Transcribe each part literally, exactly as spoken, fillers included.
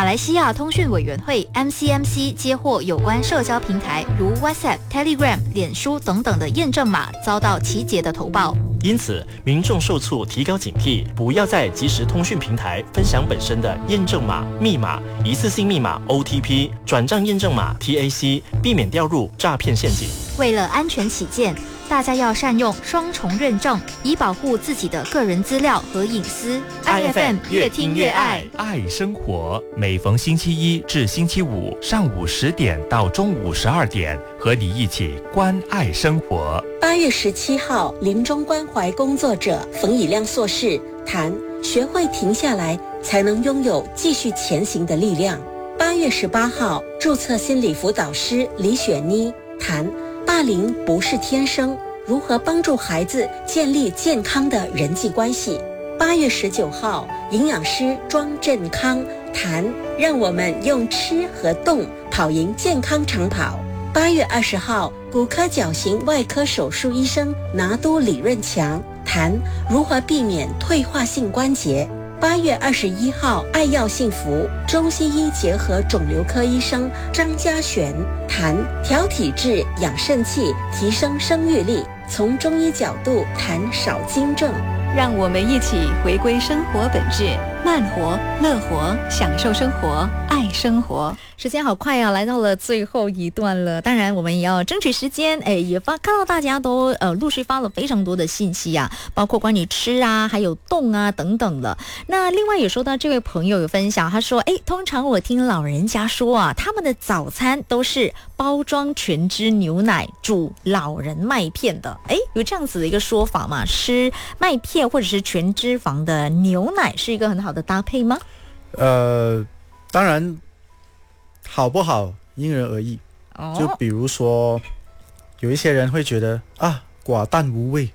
来西亚通讯委员会 M C M C 接获有关社交平台如 WhatsApp、Telegram、脸书等等的验证码遭到集结的投报。 因此，民众受促提高警惕，不要在即时通讯平台分享本身的验证码、密码、一次性密码 O T P、转账验证码 T A C， 避免掉入诈骗陷阱。 为了安全起见，大家要善用双重认证，以保护自己的个人资料和隐私。 I F M 越听越爱， 爱生活。每逢星期一至星期五上午十点到中午十二点，和你一起关爱生活。 八月十七号，临终关怀工作者冯以亮硕士谈学会停下来，才能拥有继续前行的力量。八月十八号，注册心理辅导师李雪妮谈霸凌不是天生，如何帮助孩子建立健康的人际关系。八月十九号，营养师庄振康谈让我们用吃和动跑赢健康长跑。八月二十号，骨科矫形外科手术医生拿督李润强谈如何避免退化性关节。八月二十一号，爱药幸福中西医结合肿瘤科医生张家璇谈调体质、养肾气、提升生育力，从中医角度谈少精症。 让我们一起回归生活本质，慢活、乐活，享受生活，爱生活。 时间好快啊，来到了最后一段了。当然，我们也要争取时间，哎，也发看到大家都呃陆续发了非常多的信息啊，包括关于吃啊，还有动啊等等的。那另外有说到这位朋友有分享，他说，哎，通常我听老人家说啊，他们的早餐都是包装全脂牛奶煮老人麦片的。哎，有这样子的一个说法吗？吃麦片或者是全脂肪的牛奶是一个很好的搭配吗？ 呃，当然好不好因人而异。哦、就比如说有一些人会觉得啊寡淡无味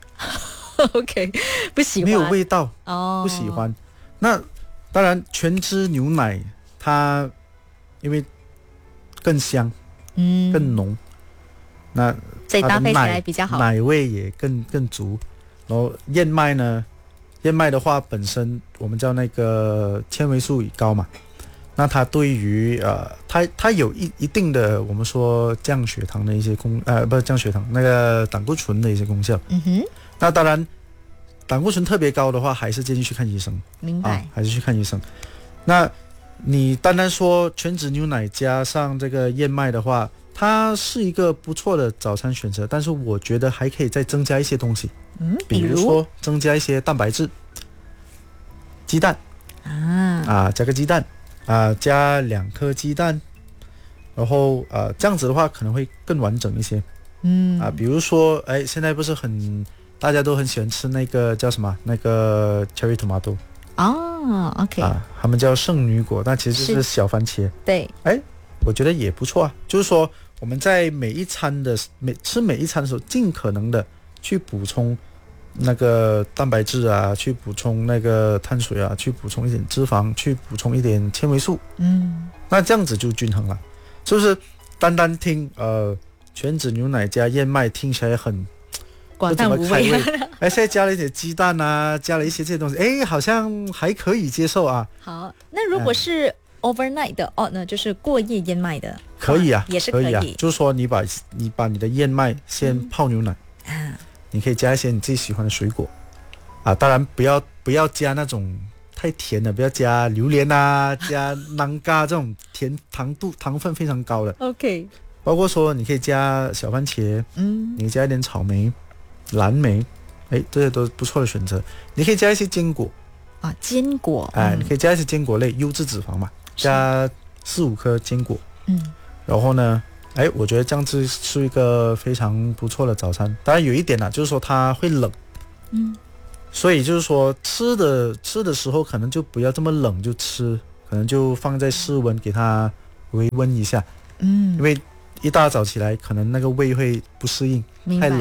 OK 不喜欢， 没有味道、 哦、 不喜欢。那当然全脂牛奶它因为更香、嗯、更浓，那所以搭配起来比较好， 奶味也更更足。然后燕麦呢，燕麦的话本身我们叫那个纤维素也高嘛，那它对于呃它它有一一定的我们说降血糖的一些功呃不是降血糖那个胆固醇的一些功效。 嗯哼。 那当然胆固醇特别高的话还是建议去看医生。 明白、啊、 还是去看医生。那你单单说全脂牛奶加上这个燕麦的话，它是一个不错的早餐选择，但是我觉得还可以再增加一些东西。 嗯， 比如说增加一些蛋白质，鸡蛋啊啊，加个鸡蛋啊，加两颗鸡蛋，然后呃这样子的话可能会更完整一些。 嗯啊，比如说哎，现在不是很大家都很喜欢吃那个叫什么那个 cherry tomato 哦 OK 啊，他们叫圣女果，那其实就是小番茄。 对， 哎，我觉得也不错啊，就是说我们在每一餐的每吃每一餐的时候，尽可能的去补充那个蛋白质啊，去补充那个碳水啊，去补充一点脂肪，去补充一点纤维素。 嗯， 那这样子就均衡了。是不是单单听呃全脂牛奶加燕麦听起来很寡淡无味？ 哎，现在加了一点鸡蛋啊，加了一些这些东西，哎，好像还可以接受啊。 好，那如果是 overnight 的哦，那就是过夜燕麦的， 可以啊， 也是可以。 可以啊，就是说你把你把你的燕麦先泡牛奶， 嗯， 你可以加一些你自己喜欢的水果啊，当然不要不要加那种太甜的，不要加榴莲啊，加南瓜这种甜糖度糖分非常高的。 OK， 包括说你可以加小番茄， 嗯， 你可以加一点草莓、蓝莓，哎，这些都是不错的选择。你可以加一些坚果啊，坚果， 哎、 嗯， 你可以加一些坚果类，优质脂肪嘛，加四五颗坚果， 嗯， 然后呢，哎，我觉得这样子是一个非常不错的早餐。当然有一点啦，就是说它会冷， 嗯， 所以就是说吃的吃的时候可能就不要这么冷就吃，可能就放在室温给它微温一下， 嗯， 因为一大早起来可能那个胃会不适应，太冷。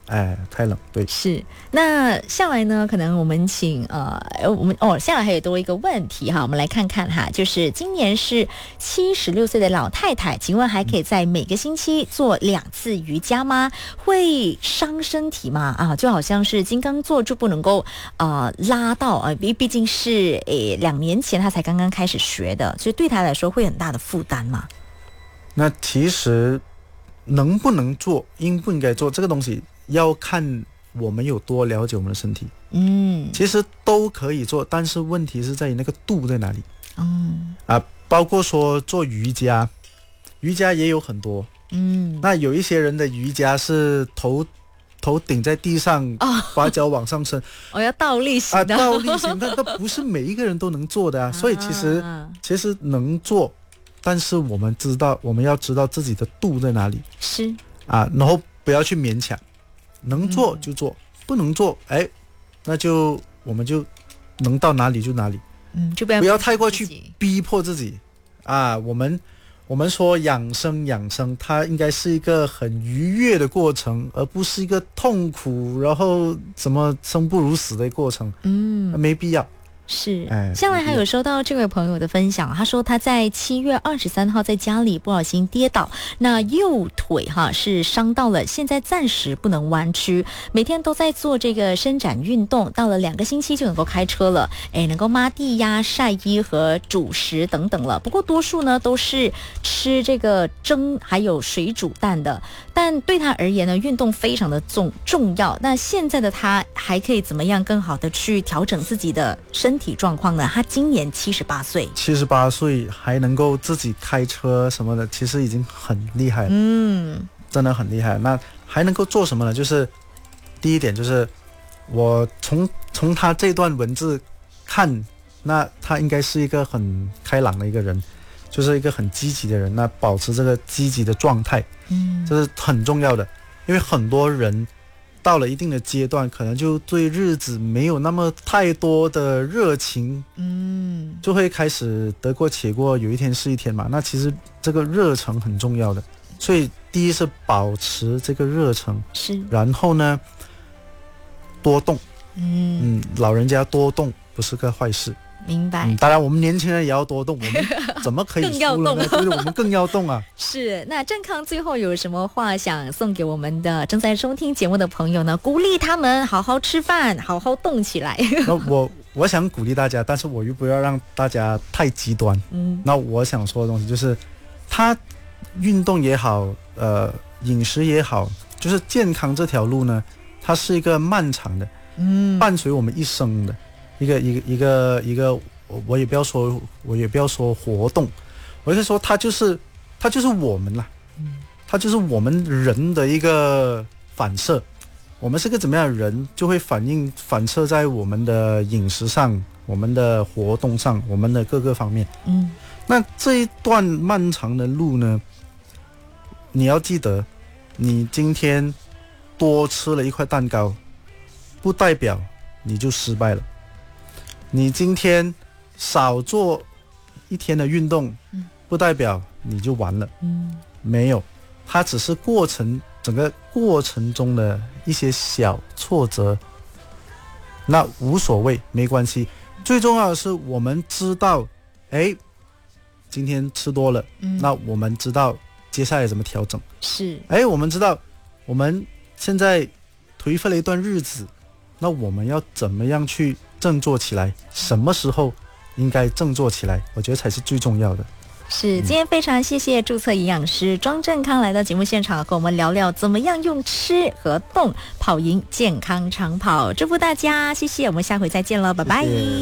哎，太冷，对。 是，那下来呢？可能我们请呃，我们哦，下来还有多一个问题哈，我们来看看哈，就是今年是七十六岁的老太太，请问还可以在每个星期做两次瑜伽吗？会伤身体吗？啊，就好像是金刚座就不能够呃拉到啊，毕毕竟是诶两年前她才刚刚开始学的，所以对她来说会很大的负担嘛。 那其实能不能做，应不应该做这个东西，要看我们有多了解我们的身体。 嗯， 其实都可以做，但是问题是在于那个度在哪里。 嗯啊，包括说做瑜伽，瑜伽也有很多。 嗯， 那有一些人的瑜伽是头头顶在地上， 哦把脚往上升， 我、哦、要倒立型啊， 的， 倒立型，但都不是每一个人都能做的啊。所以其实、 啊、 其实能做，但是我们知道，我们要知道自己的度在哪里。 是啊，然后不要去勉强，能做就做，嗯、不能做，哎，那就我们就能到哪里就哪里。 嗯，就不要不要太过去逼迫自己啊。我们我们说养生养生，它应该是一个很愉悦的过程，而不是一个痛苦然后什么生不如死的过程。嗯，没必要。 是，下来还有收到这位朋友的分享，他说他在七月二十三号在家里不小心跌倒，那右腿哈是伤到了，现在暂时不能弯曲，每天都在做这个伸展运动，到了两个星期就能够开车了，哎，能够抹地呀、晒衣和煮食等等了。不过多数呢都是吃这个蒸还有水煮蛋的，但对他而言呢，运动非常的重重要。那现在的他还可以怎么样更好的去调整自己的身体状况呢？他今年七十八岁， 七十八岁还能够自己开车什么的，其实已经很厉害了。嗯，真的很厉害。那还能够做什么呢？就是第一点就是我从从他这段文字看，那他应该是一个很开朗的一个人，就是一个很积极的人。那保持这个积极的状态，嗯，这是很重要的。因为很多人到了一定的阶段，可能就对日子没有那么太多的热情，嗯，就会开始得过且过，有一天是一天嘛。那其实这个热忱很重要的，所以第一是保持这个热忱， 是， 然后呢，多动，嗯嗯，老人家多动不是个坏事。 明白、 嗯，当然我们年轻人也要多动，我们怎么可以输了呢？就是我们更要动啊。 是，那郑康最后有什么话想送给我们的正在收听节目的朋友呢？鼓励他们好好吃饭，好好动起来。 那我我想鼓励大家，但是我又不要让大家太极端。嗯，那我想说的东西就是，他运动也好，呃，饮食也好，就是健康这条路呢，它是一个漫长的，嗯，伴随我们一生的。一个一个一个一个，我也不要说，我也不要说活动，我是说它就是它就是我们啦，嗯，它就是我们人的一个反射。我们是个怎么样的人，就会反映反射在我们的饮食上、我们的活动上、我们的各个方面。嗯，那这一段漫长的路呢，你要记得，你今天多吃了一块蛋糕，不代表你就失败了。你今天少做一天的运动，不代表你就完了。嗯，没有，它只是过程，整个过程中的一些小挫折，那无所谓，没关系。最重要的是，我们知道，哎，今天吃多了，嗯，那我们知道接下来怎么调整。 是， 哎，我们知道，我们现在颓废了一段日子，那我们要怎么样去振作起来？什么时候应该振作起来？我觉得才是最重要的。 是，今天非常谢谢注册营养师庄正康来到节目现场，跟我们聊聊怎么样用吃和动跑赢健康长跑。祝福大家，谢谢，我们下回再见了，拜拜。谢谢。